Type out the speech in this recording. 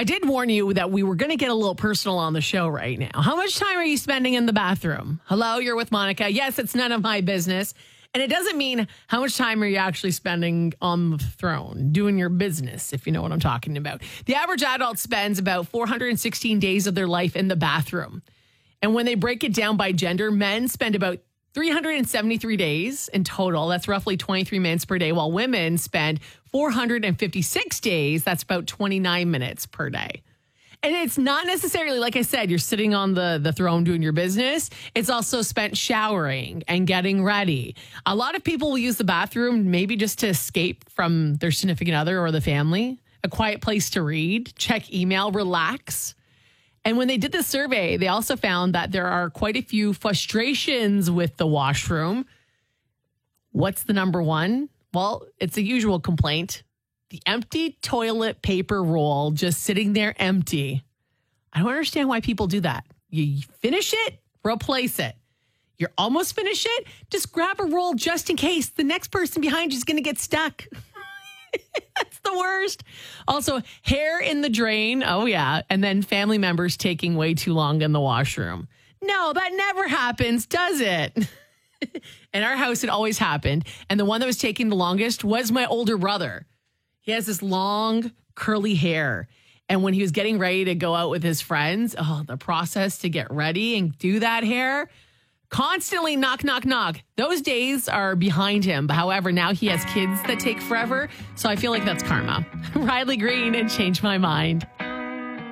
I did warn you that we were going to get a little personal on the show right now. How much time are you spending in the bathroom? Hello, you're with Monica. Yes, it's none of my business. And it doesn't mean how much time are you actually spending on the throne, doing your business, if you know what I'm talking about. The average adult spends about 416 days of their life in the bathroom. And when they break it down by gender, men spend about 373 days in total. That's roughly 23 minutes per day, while women spend 456 days. That's about 29 minutes per day. And it's not necessarily, like I said, you're sitting on the throne doing your business. It's also spent showering and getting ready. A lot of people will use the bathroom maybe just to escape from their significant other or the family, a quiet place to read, check email, relax. And when they did the survey, they also found that there are quite a few frustrations with the washroom. What's the number one? Well, it's a usual complaint. The empty toilet paper roll just sitting there empty. I don't understand why people do that. You finish it, replace it. You're almost finished it, just grab a roll just in case the next person behind you is going to get stuck. That's the worst. Also, hair in the drain. Oh, yeah. And then family members taking way too long in the washroom. No, that never happens, does it? In our house, it always happened. And the one that was taking the longest was my older brother. He has this long, curly hair. And when he was getting ready to go out with his friends, the process to get ready and do that hair, constantly knock, knock, knock. Those days are behind him. However, now he has kids that take forever. So I feel like that's karma. Riley Green and Change My Mind.